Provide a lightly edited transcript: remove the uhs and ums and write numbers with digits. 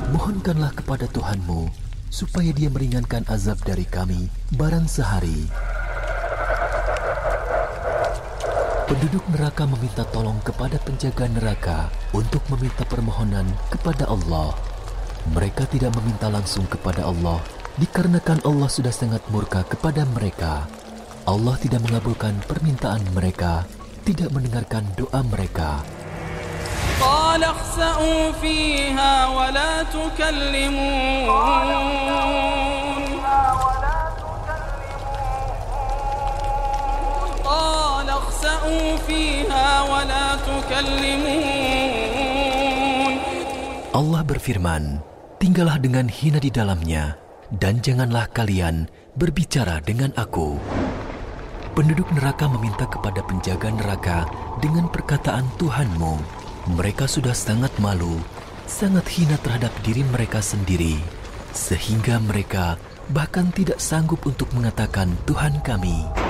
mohonkanlah kepada Tuhanmu supaya Dia meringankan azab dari kami barang sehari. Penduduk neraka meminta tolong kepada penjaga neraka untuk meminta permohonan kepada Allah. Mereka tidak meminta langsung kepada Allah dikarenakan Allah sudah sangat murka kepada mereka. Allah tidak mengabulkan permintaan mereka, tidak mendengarkan doa mereka. قال اخسأوا فيها ولا تكلمون قال اخسأوا فيها ولا تكلمون. Allah berfirman, tinggallah dengan hina di dalamnya, dan janganlah kalian berbicara dengan aku. Penduduk neraka meminta kepada penjaga neraka dengan perkataan Tuhanmu. Mereka sudah sangat malu, sangat hina terhadap diri mereka sendiri, sehingga mereka bahkan tidak sanggup untuk mengatakan Tuhan kami.